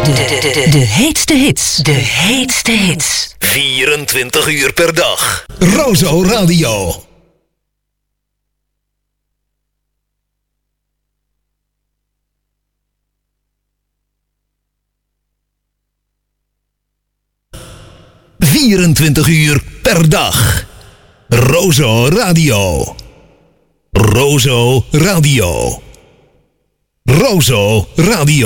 De heetste hits. De heetste hits. 24 uur per dag. Rozo Radio. ...24 uur per dag. Rozo Radio. Rozo Radio. Rozo Radio.